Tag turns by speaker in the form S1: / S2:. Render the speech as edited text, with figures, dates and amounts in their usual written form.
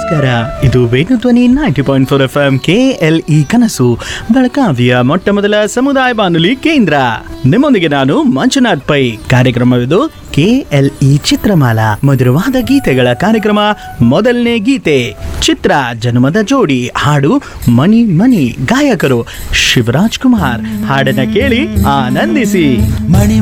S1: ನಮಸ್ಕಾರ, ಇದು Venudhwani 90.4 FM KLE ಕನಸು ಬೆಳಗಾವಿಯ ಮೊಟ್ಟ ಮೊದಲ ಸಮುದಾಯ ಬಾನುಲಿ ಕೇಂದ್ರ. ನಿಮ್ಮೊಂದಿಗೆ ನಾನು ಮಂಜುನಾಥ್ ಪೈ. ಕಾರ್ಯಕ್ರಮವಿದು KLE ಚಿತ್ರಮಾಲಾ, ಮಧುರವಾದ ಗೀತೆಗಳ ಕಾರ್ಯಕ್ರಮ. ಮೊದಲನೇ ಗೀತೆ ಚಿತ್ರ ಜನ್ಮದ ಜೋಡಿ, ಹಾಡು ಮನಿ ಮನಿ, ಗಾಯಕರು ಶಿವರಾಜ್ ಕುಮಾರ್. ಹಾಡನ್ನ ಕೇಳಿ ಆನಂದಿಸಿ.